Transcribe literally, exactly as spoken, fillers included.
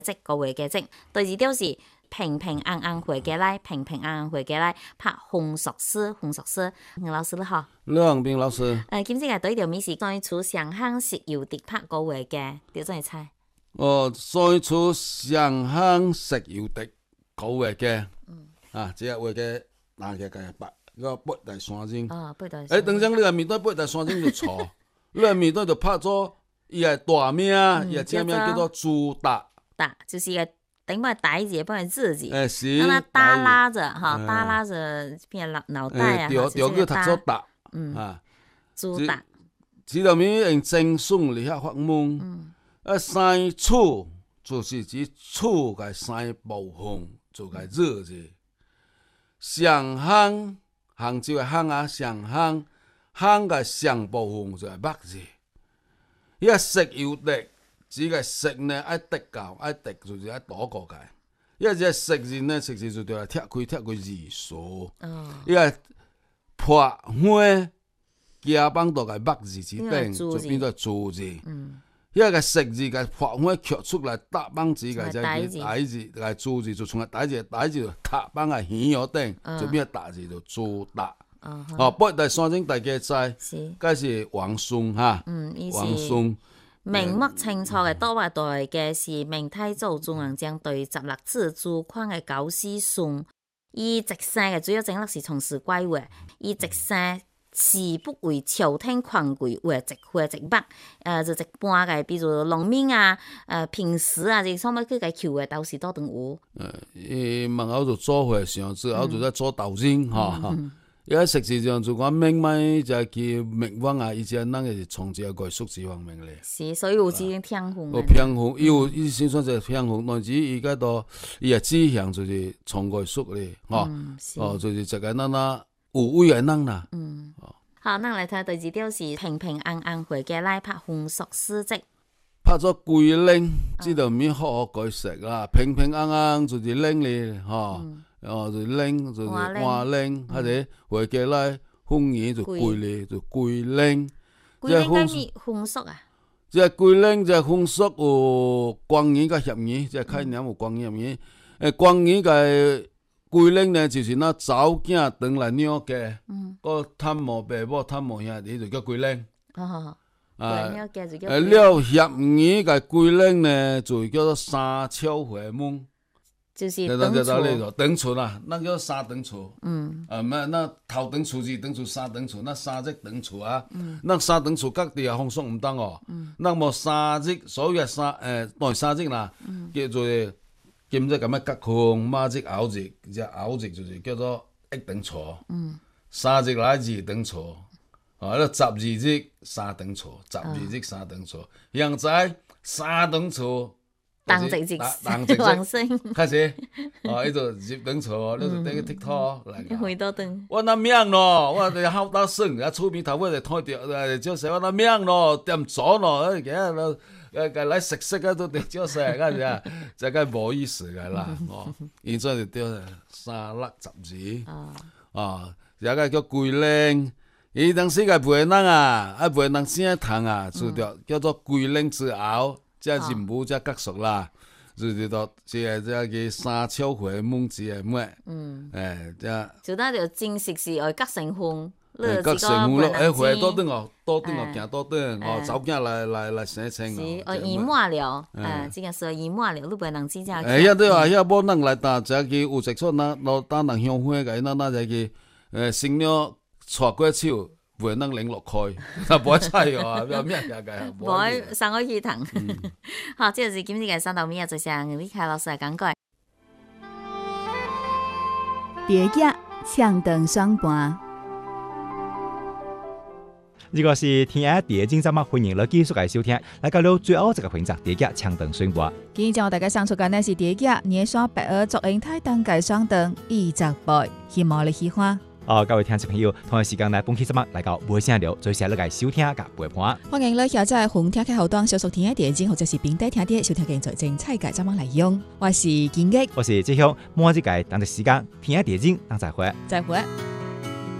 即個月嘅即，第二條是平平安安回家來，平平安安回家來，拍紅屬詩，紅屬詩，吳老師你好。 梁斌老師。 誒，今次嘅對條咪是關於出上香食油的拍個月嘅，點樣嚟猜？ 哦，所以出上香食油的個月嘅，嗯，啊，即個月嘅哪個嘅八個八大山精。 哦，八大。 誒，等陣你個面對八大山精就錯，你個面對就拍咗伊個大名，伊個正名叫做朱達。 達就是個。等幫佢打字，幫佢字字， 讓佢耷拉着哈，耷拉着變腦腦袋啊， 調調叫讀做達， 嗯啊， 朱達。 指頭面用正宋嚟遐發夢，啊三處就是指處嘅三部分，做個字字。上香杭州嘅香啊，上香香嘅上部分就係墨字，伊個食油的。只個食呢，愛得教，愛得就是愛多個嘅。因為只食字呢，食字就對啦，拆開拆開字數。因為破花加幫到個墨字之頂，就變做朱字。因為個食字個破花刻出來，搭幫字個就係大字，個朱字就從個大字大字就塔幫個顯咗頂，就變大字就朱達。哦，八大山精大家知，嗰是王松哈，王松。 明末清初嘅多話代嘅是明太祖中央將對十六字主框嘅九思松，伊直生嘅主要整粒是從事歸位，伊直生是不為朝廷權貴為直會直北，誒就直般嘅，比如農民啊、誒平時啊，即係乜佢嘅求嘅都是多等有。 誒，伊門口就做會上，之後就在做導針嚇。因為實際上就講明咪就係明王啊，以前咱個是從這個藝術這方面咧。 是，所以有這種偏紅。 有偏紅，伊有伊先算就偏紅，但是伊個都伊個志向就是從藝術咧，吼，哦，就是一個咱那有為嘅人啦。 嗯，好，咱來睇第二條是平平安安回家來拍紅屬詩集。 拍咗桂林，知道面好好改食啦，平平安安就是拎咧，吼。哦，就拎就是換拎，或者回家來風雨就歸咧，就歸拎。 歸拎係咪風俗啊？ 即係歸拎，即係風俗有光語甲協語，即係概念有光語協語。誒，光語嘅歸拎呢，就是那走囝轉來娘家，個探望爸母、探望兄弟就叫歸拎。 哦， 啊，誒，了協語嘅歸拎呢，就叫做三巧回門。 就是等厝， 等厝啦，那叫三等厝。 嗯， 啊，咩？那頭等厝、二等厝、三等厝，那三隻等厝啊。嗯，那三等厝各地啊風俗唔同哦。嗯，那麼三隻所有嘅三誒，當三隻啦，叫做兼隻咁樣隔空孖隻拗隻，隻拗隻就是叫做一等厝。嗯，三隻來二等厝，啊，咧十二隻三等厝，十二隻三等厝，現在三等厝。 當直直， 當直直，開始，哦，呢度入等厝，呢度等個 TikTok 嚟。 回到等。 我那命咯，我哋好打算，啊出面頭尾就拖掉，誒，叫食我那命咯，點咗咯，誒，嘅咯，誒，嚟食食啊都點咗食，嗰陣啊，就梗係冇意思嘅啦，哦，現在就掉三粒十字，哦，有個叫桂林，伊當時個陪人啊，啊陪人先談啊，就叫叫做桂林之後。即係人物即係角色啦，就是到即係即係個三巧回門字係咩？嗯，誒，即係就得就正式是愛角成風， 角成風咯，誒，回多啲哦，多啲哦，行多啲哦，走驚來來來寫清哦。 哦，已滿了，誒，即係說已滿了，你袂能真正。 誒，呀對啊，呀冇人來打，即係佢有食出那攞打人香花嘅，那那就係誒新娘錯過手。會能領落開，啊，冇錯喎，有咩嘢嘅？ 冇上個魚塘，好，即係今日嘅三道面就像李凱老師嚟講過。 蝶夾唱燈雙盤， 如果是聽下蝶精節目，歡迎你繼續嚟收聽。嚟到了最後一個環節，蝶夾唱燈雙盤。 今日將大家上出嘅呢是蝶夾年刷白鵝作英太當界雙燈二十倍，希望你喜歡。 哦，各位聽眾朋友，同一時間來本期節目來到無聲聊，最先嚟收聽甲陪伴。 歡迎你下載紅聽嘅後端，小熟聽嘅電影或者是平底聽啲收聽嘅最精彩嘅節目內容。我是建益， 我是志雄，每一個當個時間聽嘅電影，當再會， 再會。